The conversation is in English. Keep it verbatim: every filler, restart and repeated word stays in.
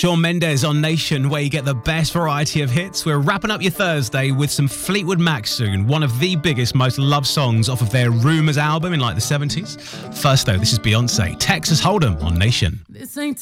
Shawn Mendes on Nation, where you get the best variety of hits. We're wrapping up your Thursday with some Fleetwood Mac soon, one of the biggest, most loved songs off of their Rumours album in like the seventies. First though, this is Beyonce, Texas Hold'em on Nation. This ain't